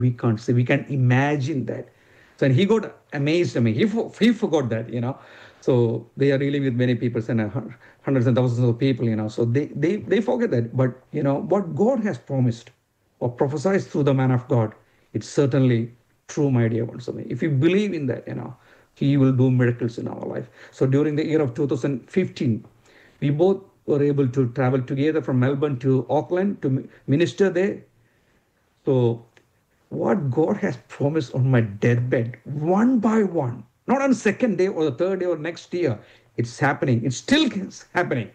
we can't see. We can imagine that. So and he got amazed. I mean, he forgot that. So they are dealing with many people and hundreds and thousands of people. So they forget that. But what God has promised or prophesied through the man of God, it's certainly true, my dear ones. I mean, if you believe in that, He will do miracles in our life. So during the year of 2015, we both were able to travel together from Melbourne to Auckland to minister there. So what God has promised on my deathbed, one by one, not on the second day or the third day or next year, it's happening. It still is happening.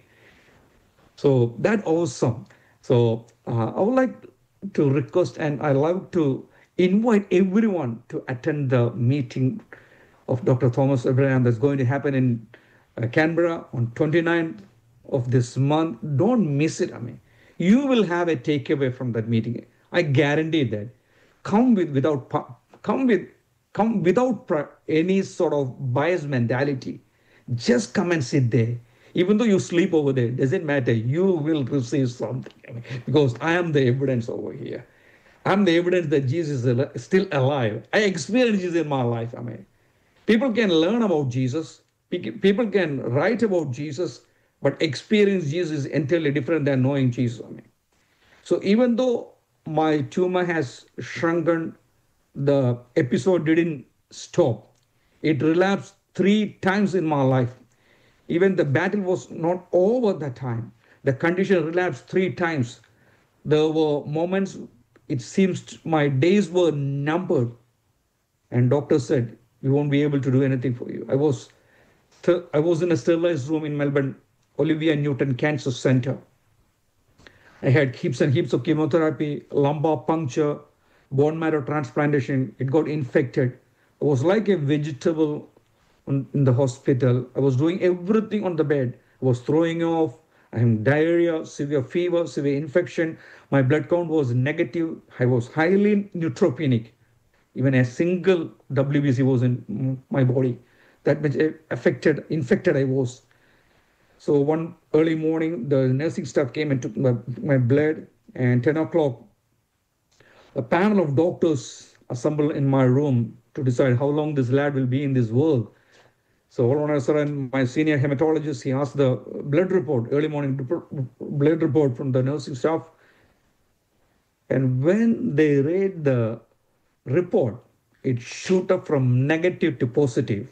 So that awesome. So I would like to request and I love to invite everyone to attend the meeting of Dr. Thomas Abraham that's going to happen in Canberra on 29th of this month. Don't miss it. I mean, you will have a takeaway from that meeting. I guarantee that. Come with without come with come without any sort of bias mentality. Just come and sit there. Even though you sleep over there, doesn't matter. You will receive something. I mean, because I am the evidence over here. I'm the evidence that Jesus is still alive. I experienced this in my life. I mean, people can learn about Jesus. People can write about Jesus, but experience Jesus is entirely different than knowing Jesus. I mean, so even though my tumor has shrunken, the episode didn't stop. It relapsed 3 times in my life. Even the battle was not over that time. The condition relapsed 3 times. There were moments, it seems my days were numbered. And doctor said, we won't be able to do anything for you. I was in a sterilized room in Melbourne, Olivia Newton Cancer Center. I had heaps and heaps of chemotherapy, lumbar puncture, bone marrow transplantation. It got infected. I was like a vegetable in the hospital. I was doing everything on the bed. I was throwing off. I had diarrhea, severe fever, severe infection. My blood count was negative. I was highly neutropenic. Even a single WBC was in my body. That much infected I was. So one early morning, the nursing staff came and took my blood. And 10 o'clock, a panel of doctors assembled in my room to decide how long this lad will be in this world. So all on a sudden, my senior hematologist, he asked the blood report, early morning blood report from the nursing staff. And when they read the report, it shoot up from negative to positive.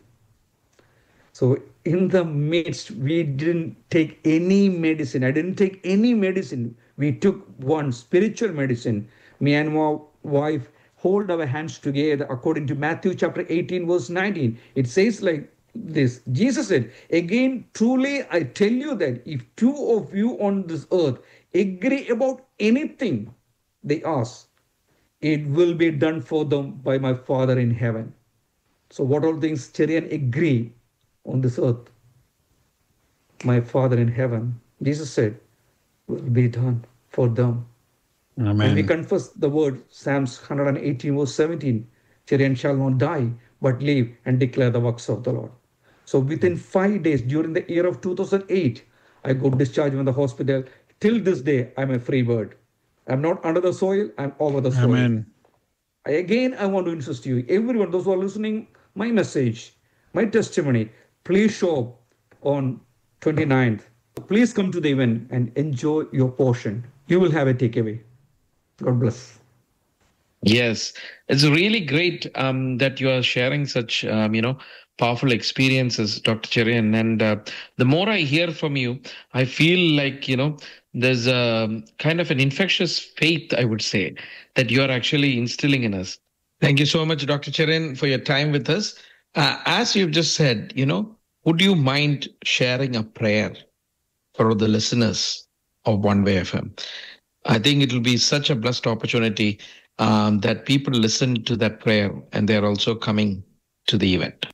So in the midst, we didn't take any medicine. I didn't take any medicine. We took one spiritual medicine. Me and my wife hold our hands together according to Matthew chapter 18, verse 19. It says like this. Jesus said, again, truly I tell you that if two of you on this earth agree about anything they ask, it will be done for them by my Father in heaven. So what all things Cherian agree on this earth, my Father in heaven, Jesus said, will be done for them. Amen. When we confess the word, Psalms 118 verse 17, Cherian shall not die, but live and declare the works of the Lord. So within 5 days, during the year of 2008, I got discharged from the hospital. Till this day, I'm a free bird. I'm not under the soil, I'm over the soil. Amen. I want to insist you, everyone, those who are listening, my message, my testimony, please show up on 29th. Please come to the event and enjoy your portion. You will have a takeaway. God bless. Yes, it's really great that you are sharing such, powerful experiences, Dr. Cherian. And the more I hear from you, I feel like, there's a kind of an infectious faith, I would say, that you are actually instilling in us. Thank you so much, Dr. Cherian, for your time with us. As you've just said, would you mind sharing a prayer for the listeners of One Way FM? I think it will be such a blessed opportunity that people listen to that prayer and they're also coming to the event.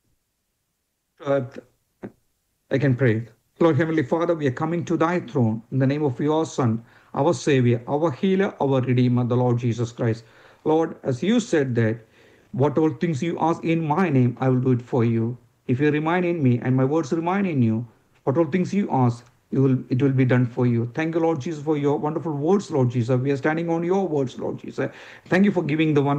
I can pray. Lord Heavenly Father, we are coming to thy throne in the name of your Son, our Savior, our healer, our Redeemer, the Lord Jesus Christ. Lord, as you said that, what all things you ask in my name, I will do it for you. If you remain in me and my words remain in you, what all things you ask, you will, it will be done for you. Thank you, Lord Jesus, for your wonderful words, Lord Jesus. We are standing on your words, Lord Jesus. Thank you for giving the wonderful